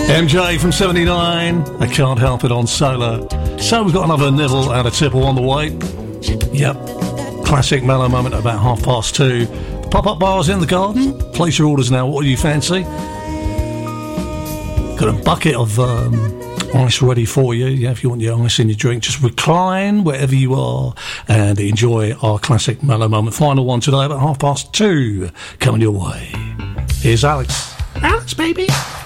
MJ from 79, I Can't Help It on Solar. So we've got another Nibble out of Tipple on the way. Yep, classic mellow moment at about 2:30. Pop-up bars in the garden. Place your orders now. What do you fancy? Got a bucket of ice ready for you. Yeah, if you want your ice in your drink, just recline wherever you are and enjoy our classic mellow moment. Final one today about 2:30 coming your way. Here's Alex. Alex, baby.